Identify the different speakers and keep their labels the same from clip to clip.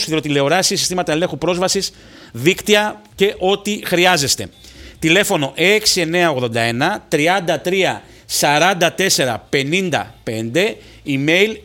Speaker 1: σιδηροτηλεοράσεις, συστήματα ελέγχου πρόσβασης, δίκτυα και ό,τι χρειάζεστε. Τηλέφωνο 6981 33 44 55, email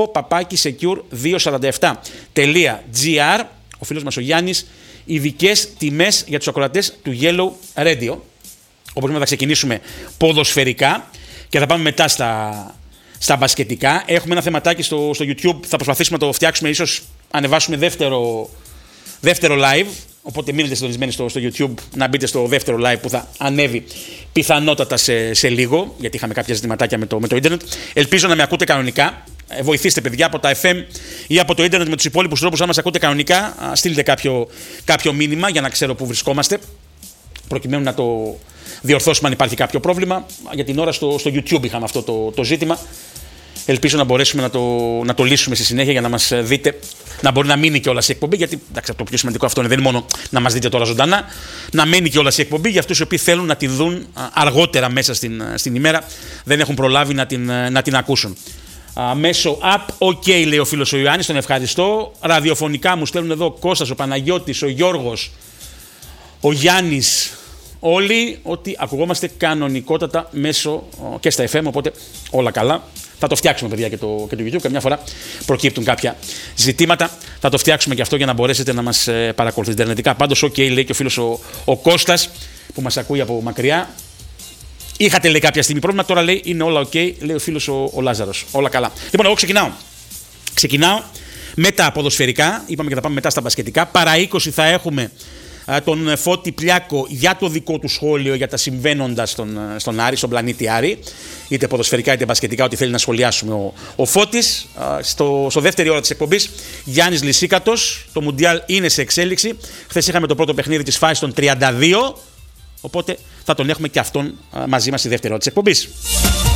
Speaker 1: info@secure247.gr. Ο φίλος μας ο Γιάννης, ειδικές τιμές για τους ακροατές του Yellow Radio. Όπως θα ξεκινήσουμε ποδοσφαιρικά και θα πάμε μετά στα μπασκετικά. Έχουμε ένα θεματάκι στο YouTube, θα προσπαθήσουμε να το φτιάξουμε, ίσως ανεβάσουμε δεύτερο live. Οπότε μείνετε συντονισμένοι στο YouTube να μπείτε στο δεύτερο live που θα ανέβει πιθανότατα σε λίγο, γιατί είχαμε κάποια ζητηματάκια με το ίντερνετ. Ελπίζω να με ακούτε κανονικά. Βοηθήστε, παιδιά, από τα FM ή από το ίντερνετ με τους υπόλοιπους τρόπους. Αν μας ακούτε κανονικά, στείλτε κάποιο μήνυμα για να ξέρω πού βρισκόμαστε, προκειμένου να το διορθώσουμε αν υπάρχει κάποιο πρόβλημα. Για την ώρα στο YouTube είχαμε αυτό το ζήτημα. Ελπίζω να μπορέσουμε να το λύσουμε στη συνέχεια για να μας δείτε, να μπορεί να μείνει κιόλας η εκπομπή. Γιατί εντάξει, το πιο σημαντικό αυτό είναι, δεν είναι μόνο να μας δείτε τώρα ζωντανά, να μένει κιόλας η εκπομπή για αυτούς οι οποίοι θέλουν να την δουν αργότερα μέσα στην ημέρα, δεν έχουν προλάβει να την ακούσουν. Μέσω app, OK, λέει ο φίλος ο Ιωάννης, τον ευχαριστώ. Ραδιοφωνικά μου στέλνουν εδώ ο Κώστας, ο Παναγιώτης, ο Γιώργος, ο Γιάννης. Όλοι ότι ακουγόμαστε κανονικότατα μέσω και στα FM, οπότε όλα καλά. Θα το φτιάξουμε, παιδιά, και το YouTube. Καμιά φορά προκύπτουν κάποια ζητήματα. Θα το φτιάξουμε και αυτό για να μπορέσετε να μας παρακολουθείτε ιντερνετικά. Πάντως, OK, λέει και ο φίλος ο Κώστας που μας ακούει από μακριά. Είχατε, λέει, κάποια στιγμή πρόβλημα, τώρα λέει είναι όλα OK, λέει ο φίλος ο Λάζαρος. Όλα καλά. Λοιπόν, εγώ ξεκινάω με τα ποδοσφαιρικά. Είπαμε και θα πάμε μετά στα μπασκετικά. Παρά 20 θα έχουμε τον Φώτη Πλιάκο για το δικό του σχόλιο για τα συμβαίνοντα στον Άρη, στον πλανήτη Άρη, είτε ποδοσφαιρικά είτε μπασκετικά, ό,τι θέλει να σχολιάσουμε ο Φώτης. Στο δεύτερη ώρα της εκπομπής, Γιάννης Λυσίκατος, το Μουντιάλ είναι σε εξέλιξη. Χθες είχαμε το πρώτο παιχνίδι της φάσης των 32, οπότε θα τον έχουμε και αυτόν μαζί μας στη δεύτερη ώρα της εκπομπής.